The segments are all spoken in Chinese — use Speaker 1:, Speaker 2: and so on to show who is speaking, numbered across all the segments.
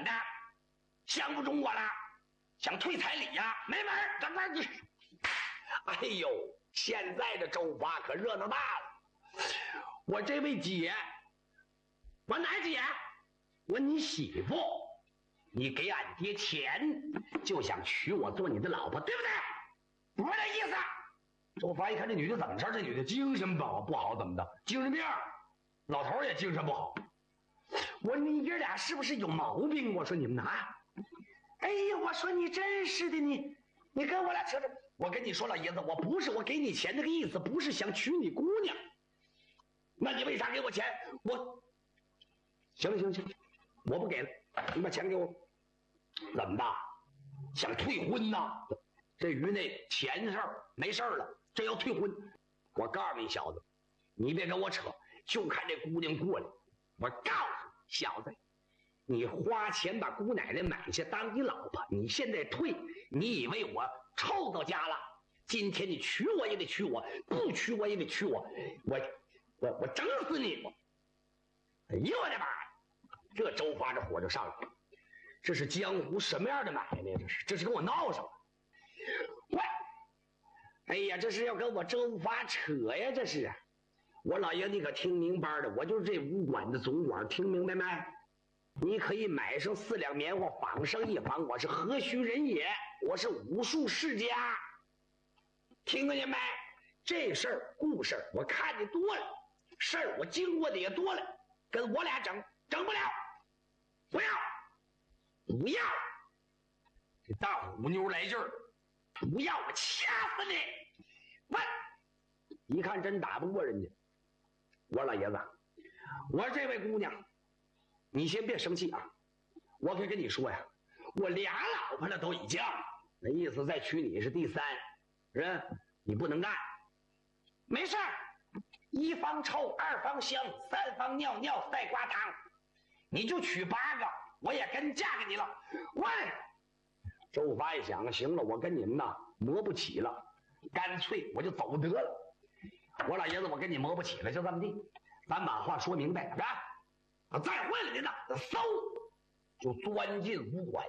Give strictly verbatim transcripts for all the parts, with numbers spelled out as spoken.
Speaker 1: 的？想不中我了？想退彩礼呀、啊？没门儿！这这这，哎呦，现在的周发可热闹大了。我这位姐，我哪姐？我你媳妇，你给俺爹钱，就想娶我做你的老婆，对不对？不是这意思。周发一看这女的怎么着？这女的精神不好，不好怎么的？精神病，老头也精神不好。我说你爷俩是不是有毛病？我说你们啊，哎呀，我说你真是的，你你跟我俩扯扯。我跟你说，老爷子，我不是我给你钱那个意思，不是想娶你姑娘。那你为啥给我钱？我行了行了行了，我不给了，你把钱给我。怎么的？想退婚呐？这于那钱事儿没事儿了，这要退婚。我告诉你小子，你别跟我扯，就看这姑娘过来。我告诉你小子，你花钱把姑奶奶买下当你老婆，你现在退，你以为我臭到家了？今天你娶我也得娶我，不娶我也得娶我，我我我整死你！我，哎呦我的妈呀！这周发这火就上来了，这是江湖什么样的买卖？这是这是跟我闹上了！喂，哎呀，这是要跟我周发扯呀！这是，我老爷你可听明白了，我就是这武馆的总管，听明白没？你可以买上四两棉花，绑上一绑，我是何须人也？我是武术世家，听见没？这事儿故事我看的多了，事儿我经过的也多了，跟我俩整整不了，不要不要！这大虎妞来劲儿，不要我掐死你！问，一看真打不过人家，我说老爷子，我说这位姑娘，你先别生气啊，我可以跟你说呀，我俩老婆了都已经，那意思再娶你是第三，人你不能干。没事儿，一方臭，二方香，三方尿尿赛瓜汤，你就娶八个，我也跟嫁给你了。喂，周发一想，行了，我跟你们呐磨不起了，干脆我就走得了。我老爷子，我跟你磨不起了，就这么地，咱把话说明白，是吧？啊，再会了您呐，嗖就钻进武馆。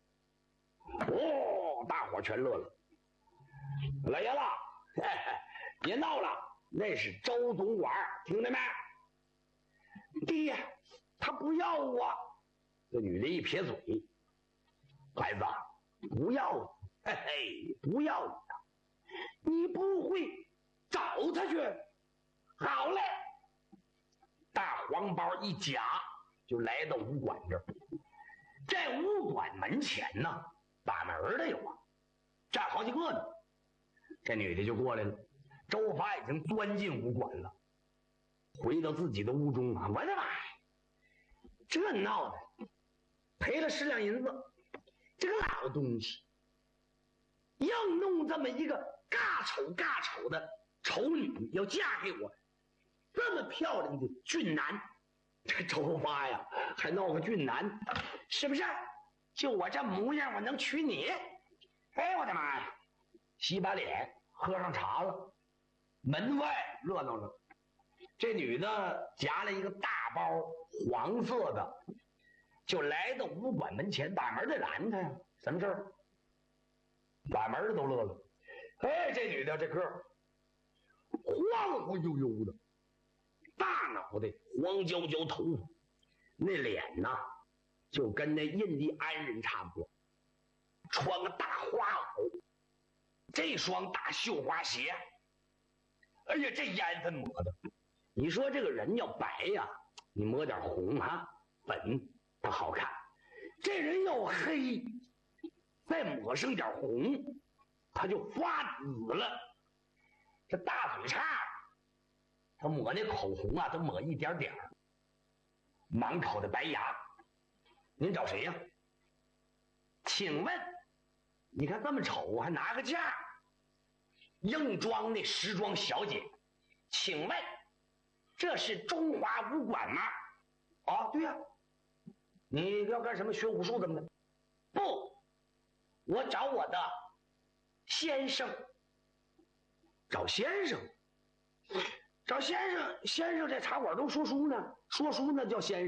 Speaker 1: 哦，大伙全乐了。老爷子，嘿嘿，别闹了，那是周总管，听见没？爹，他不要我。这女的一撇嘴，孩子，不要，嘿嘿，不要你，你不会找他去。好嘞。大黄包一夹就来到武馆这儿。这武馆门前呢，把门的有啊，站好几个呢。这女的就过来了。周发已经钻进武馆了，回到自己的屋中啊！我的妈呀，这闹的，赔了十两银子，这个老东西，硬弄这么一个尬丑尬丑的丑女要嫁给我，这么漂亮的俊男，这周发呀还闹个俊男，是不是？就我这模样，我能娶你？哎，我的妈呀！洗把脸，喝上茶了。门外热闹了，这女的夹了一个大包黄色的，就来到武馆门前，把门的拦他呀。什么事儿？把门的都乐了。哎，这女的这个晃晃悠悠的，大脑袋黄焦焦头发，那脸呐就跟那印第安人差不多，穿个大花袄，这双大绣花鞋，哎呀，这烟粉抹的，你说这个人要白呀，你抹点红啊粉它好看，这人要黑，再抹上点红，他就发紫了。这大嘴叉，他抹那口红啊，都抹一点点，满口的白牙。您找谁呀？请问，你看这么丑还拿个价？硬装那时装小姐，请问这是中华武馆吗？啊，对呀、啊。你要干什么？学武术怎么的？不，我找我的先生。找先生？找先生？先生在茶馆都说书呢，说书呢叫先生。